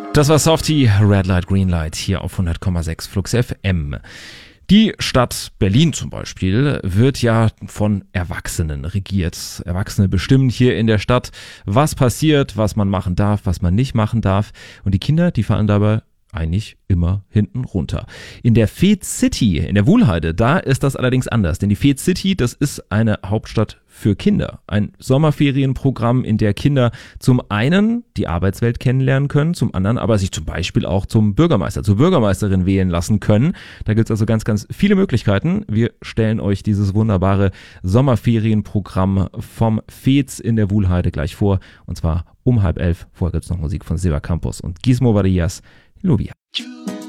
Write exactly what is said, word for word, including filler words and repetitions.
Das war Softie, Red Light, Green Light hier auf hundert Komma sechs Flux F M. Die Stadt Berlin zum Beispiel wird ja von Erwachsenen regiert. Erwachsene bestimmen hier in der Stadt, was passiert, was man machen darf, was man nicht machen darf. Und die Kinder, die fallen dabei eigentlich immer hinten runter. In der Fed City, in der Wuhlheide, da ist das allerdings anders. Denn die Fed City, das ist eine Hauptstadt für Kinder. Ein Sommerferienprogramm, in der Kinder zum einen die Arbeitswelt kennenlernen können, zum anderen aber sich zum Beispiel auch zum Bürgermeister, zur Bürgermeisterin wählen lassen können. Da gibt es also ganz, ganz viele Möglichkeiten. Wir stellen euch dieses wunderbare Sommerferienprogramm vom Feds in der Wuhlheide gleich vor. Und zwar um halb elf. Vorher gibt es noch Musik von Silva Campos und Gizmo Varillas. Lluvia.